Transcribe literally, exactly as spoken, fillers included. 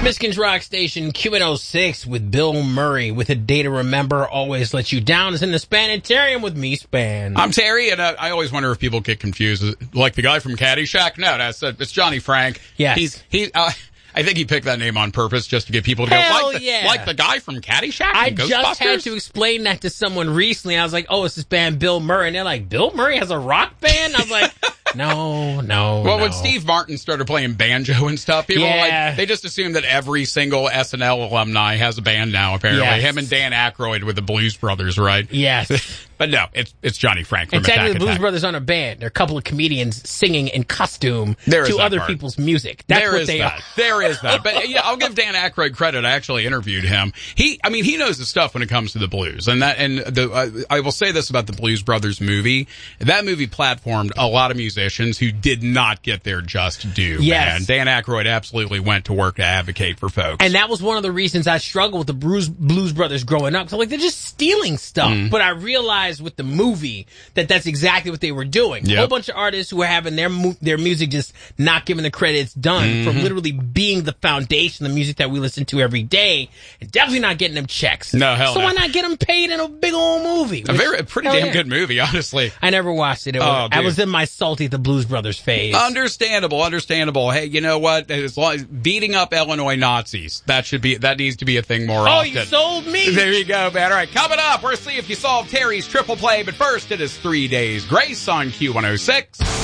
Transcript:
Michigan's Rock Station, Q one oh six with Bill Murray with A Day to Remember, Always Let You Down is in the Spanitarium with me, Span. I'm Terry, and uh, I always wonder if people get confused. Like the guy from Caddyshack? No, that's uh, it's Johnny Frank. Yes. He's, he, uh, I think he picked that name on purpose just to get people to go, Hell like the, yeah. like the guy from Caddyshack I and just had Ghostbusters? to explain that to someone recently. I was like, oh, it's this band Bill Murray. And they're like, Bill Murray has a rock band? I was like, no, no, Well, no. when Steve Martin started playing banjo and stuff, people Yeah. were like, they just assume that every single S N L alumni has a band now, apparently. Yes. Him and Dan Aykroyd with the Blues Brothers, right? Yes. But no, it's it's Johnny Frank from And technically, Attack the Blues Attack. Brothers aren't a band. They're a couple of comedians singing in costume There is to that other part. people's music. That's There what is they that. are. There is that. But yeah, I'll give Dan Aykroyd credit. I actually interviewed him. He, I mean, he knows the stuff when it comes to the blues. And that, and the, uh, I will say this about the Blues Brothers movie. That movie platformed a lot of musicians who did not get their just due. Yes. Man. Dan Aykroyd absolutely went to work to advocate for folks. And that was one of the reasons I struggled with the Blues, Blues Brothers growing up. So like, they're just stealing stuff. Mm. But I realized with the movie that that's exactly what they were doing. Yep. A whole bunch of artists who were having their mu- their music just not given the credit it's done Mm-hmm. from literally being the foundation, the music that we listen to every day, and definitely not getting them checks. No, hell So no. why not get them paid in a big old movie? a Which- very, a pretty hell damn yeah. good movie, honestly. I never watched it. it was, Oh, I dude. was in my salty at the Blues Brothers phase. Understandable, understandable. Hey, you know what? As long as beating up Illinois Nazis, that should be, that needs to be a thing more oh, often. you sold me. There you go, man. All right, coming up, we're see if you solve Terry's triple play, but first it is Three Days Grace on Q one oh six.